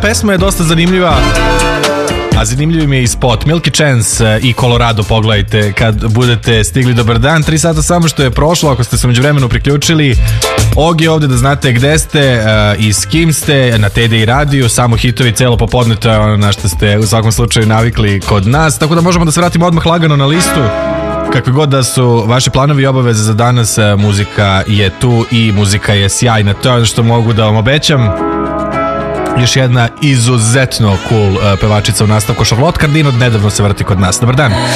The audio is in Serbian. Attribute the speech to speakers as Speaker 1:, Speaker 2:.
Speaker 1: pesma je dosta zanimljiva, a zanimljiv mi je i spot. Milky Chance i Colorado, pogledajte kad budete stigli. Dobar dan, 3 sata samo što je prošlo, ako ste se međuvremenu priključili. Og je ovdje da znate gde ste i s kim ste, na TDI radiju, samo hitovi celo popodne, to je ono na što ste u svakom slučaju navikli kod nas, tako da možemo da se vratimo odmah lagano na listu. Kakve god da su vaši planovi i obaveze za danas, muzika je tu i muzika je sjajna, to je ono što mogu da vam obećam. Još jedna izuzetno cool pevačica u nastavku, Charlotte Cardin, od nedavno se vrti kod nas. Dobar dan.